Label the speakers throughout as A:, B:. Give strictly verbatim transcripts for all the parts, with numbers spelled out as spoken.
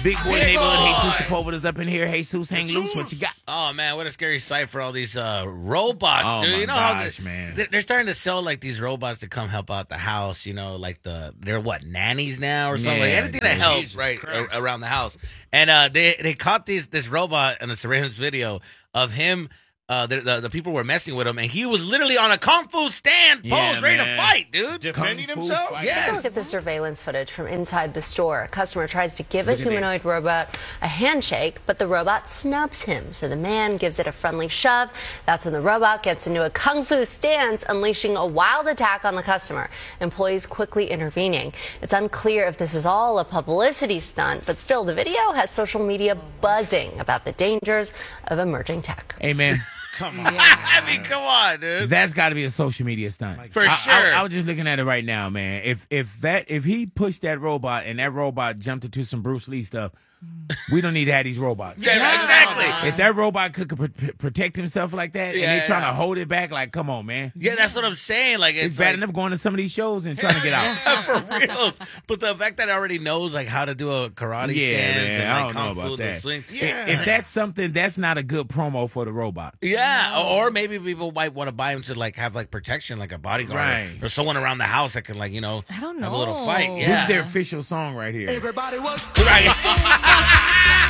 A: Big boy neighborhood. Jesus Sepulveda's up in here. Jesus, hang loose. What you got?
B: Oh man, what a scary sight for all these uh, robots,
A: Oh,
B: dude.
A: my
B: You know
A: gosh,
B: how
A: man.
B: they, they're starting to sell like these robots to come help out the house. You know, like the they're what nannies now or something.
A: Yeah,
B: like anything that
A: dude.
B: helps
C: Jesus
B: right
C: Christ.
B: a- around the house. And uh, they they caught these this robot in a surveillance video of him. Uh, the, the the people were messing with him, and he was literally on a kung fu stand pose,
A: Yeah,
B: ready
A: man.
B: to fight, dude.
C: Defending
A: Kung fu
C: himself?
A: fight.
B: Yes.
D: Take a look at the surveillance footage from inside the store. A customer tries to give
A: Look
D: a
A: at
D: humanoid
A: this.
D: robot a handshake, but the robot snubs him. So the man gives it a friendly shove. That's when the robot gets into a kung fu stance, unleashing a wild attack on the customer. Employees quickly intervening. It's unclear if this is all a publicity stunt, but still the video has social media buzzing about the dangers of emerging tech.
A: Hey, man.
C: Come on.
B: I mean, come on, dude.
A: That's got to be a social media stunt.
B: For
A: I,
B: sure.
A: I, I was just looking at it right now, man. If if that if he pushed that robot and that robot jumped into some Bruce Lee stuff, we don't need to have these robots.
B: Yeah, exactly.
A: If that robot could, could pr- protect himself like that, and
B: Yeah,
A: they're trying
B: yeah.
A: to hold it back, like, come on, man.
B: Yeah, that's what I'm saying. Like
A: It's,
B: it's,
A: bad
B: like,
A: enough going to some of these shows and trying to get out.
B: for reals. But the fact that it already knows like how to do a karate
A: Yeah,
B: stance
A: man,
B: and
A: I
B: like
A: don't know
B: kung
A: about
B: fu and
A: that.
B: swing.
C: Yeah.
A: If that's something, that's not a good promo for the robot.
B: Yeah, or or maybe people might want to buy him to like have like protection, like a bodyguard,
A: Right.
B: or someone around the house that can like you know
E: I don't
B: have a little
E: know.
B: fight. Yeah,
A: This is their official song right here.
F: Everybody was
B: right.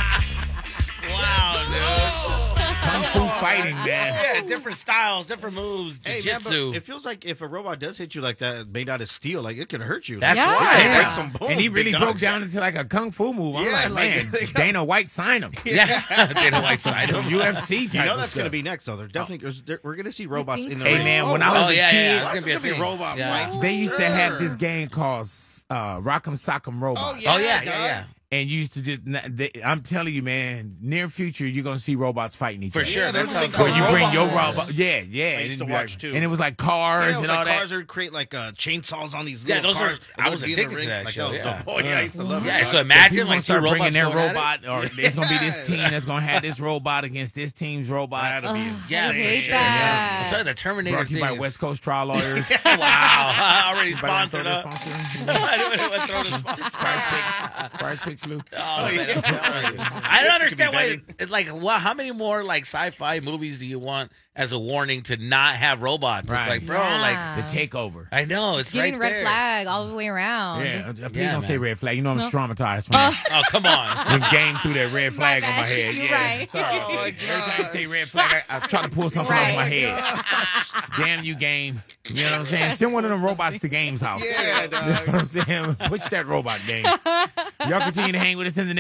B: Wow, dude.
A: Kung Fu fighting, man.
B: Yeah, different styles, different moves,
C: Hey, man,
B: jiu-jitsu.
C: but it feels like if a robot does hit you like that, made out of steel, like it can hurt you.
B: That's
C: Like,
E: Yeah.
B: right.
C: it can break
B: Yeah.
C: some bones,
A: And he really
C: big
A: broke
C: dogs.
A: down into like a kung fu move. I'm
C: Yeah,
A: like,
C: like,
A: man,
C: they got-
A: Dana White signed him.
B: Yeah, Dana White
A: Some,
B: side
A: some
B: him.
A: U F C type
C: You know
A: of
C: that's going to
A: stuff.
C: be next, though. They're definitely there's- there- we're going to see robots in the
A: Hey,
C: ring.
A: man, when
C: oh,
A: I was
B: Oh
A: a
B: yeah,
A: kid,
B: yeah,
C: That's
B: it's gonna be a
C: gonna be
B: thing.
C: robot
B: yeah.
C: fights.
A: They used to have this
C: Sure.
A: game called uh, Rock'em Sock'em Robot.
C: Oh, yeah.
B: Oh yeah, yeah,
C: dog.
B: yeah.
A: And you used to just, they, I'm telling you, man, near future, you're going to see robots fighting each
B: For
A: other.
B: sure.
C: Yeah,
B: that
C: there's a
B: sounds
C: thing
A: Where
C: called
A: you
B: good.
A: bring
C: Robot
A: your
C: Wars.
A: robot. Yeah, yeah.
C: I
A: and
C: used
A: it'd
C: to
A: be
C: watch,
A: like-
C: too.
A: And it was like
C: Yeah,
A: cars
C: it was
A: and
C: like
A: all that.
C: cars would create like uh, chainsaws on these
B: Yeah,
C: little
B: those are-
C: cars.
B: I was
C: Those would be in
B: addicted
C: the
B: to
C: ring.
B: that
C: Like,
B: show,
C: was
B: yeah.
C: dope. Oh, yeah, I used to love
B: Yeah,
C: it.
B: so
C: dog.
B: imagine
A: People
B: like
A: gonna
B: two
A: start bringing
B: robots
A: their
B: going at it.
A: robot, or there's gonna be this
C: Yeah.
A: team that's gonna have this robot against this team's robot.
C: That'd be
B: Yeah,
E: I
B: for
E: hate
B: sure.
E: that.
B: I'm telling you, the Terminator
A: Brought to you by
B: thing is-
A: West Coast Trial Lawyers.
B: Wow, already
A: Everybody
B: sponsored
A: throw
B: up.
A: their sponsor.
B: I didn't want to throw the sponsor.
A: Prize Picks. Prize Picks, Lou.
B: Oh, man, I'm telling you. I don't
C: It could be
B: understand why.
C: better.
B: It's like, what? How many more like sci-fi movies do you want as a warning to not have robots? It's
A: Right.
B: like, bro,
E: Yeah.
A: The takeover.
B: like I know it's
E: Giving
B: right
E: red
B: there.
E: flag all the way around.
A: Yeah, uh, please
B: Yeah,
A: don't say
B: man.
A: red flag. You know I'm traumatized from that.
B: Oh, come on.
A: When game through that red flag on my
E: bad.
A: head.
E: You're
A: Yeah,
E: right.
A: sorry.
C: Oh, my
A: Every time you
C: God.
A: say red flag, I, I try to pull something off
E: Right.
A: my head. Damn you, game. You know what I'm saying? Send one of them robots to Game's house.
C: Yeah,
A: You know
C: dog.
A: what I'm saying? Push that robot, Game. Y'all continue to hang with us in the